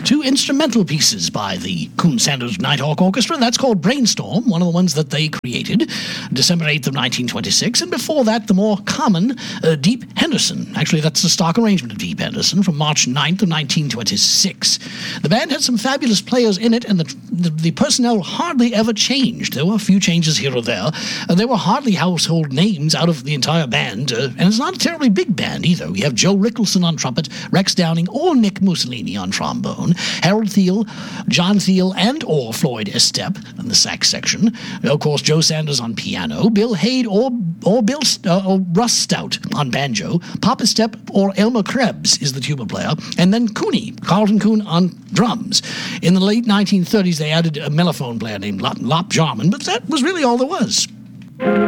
two instrumental pieces by the Coon Sanders Nighthawk Orchestra. That's called Brainstorm, one of the ones that they created, December 8th of 1926. And before that, the more common Deep Henderson. Actually, that's the stock arrangement of Deep Henderson from March 9th of 1926. The band had some fabulous players in it, and the personnel hardly ever changed. There were a few changes here or there. There were hardly household names out of the entire band, and it's not a terribly big band either. We have Joe Rickelson on trumpet, Rex Downing or Nick Mussolini on trombone, Harold Thiel, John Thiel, and or Floyd Estep in the sax section. Of course, Joe Sanders on piano, Bill Haid or Russ Stout on banjo, Pop Estep or Elmer Krebs is the tuba player, and then Cooney, Carlton Coon on drums. In the late 1930s, they added a mellophone player named Lop Jarman, but that was really all there was.